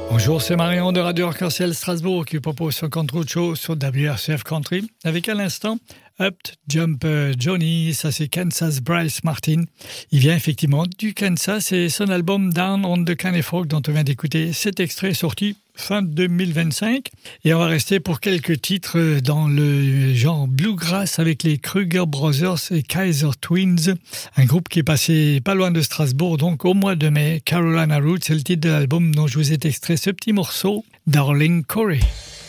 Bonjour, c'est Marion de Radio Arc-en-Ciel Strasbourg qui propose son contrôle show sur WRCF Country avec à l'instant Up Jump Johnny, ça c'est Kansas Bryce Martin. Il vient effectivement du Kansas et son album Down on the Caney Fork dont on vient d'écouter cet extrait sorti fin 2025. Et on va rester pour quelques titres dans le genre bluegrass avec les Kruger Brothers et Kaiser Twins, un groupe qui est passé pas loin de Strasbourg donc au mois de mai. Carolina Roots, c'est le titre de l'album dont je vous ai extrait ce petit morceau, Darling Corey.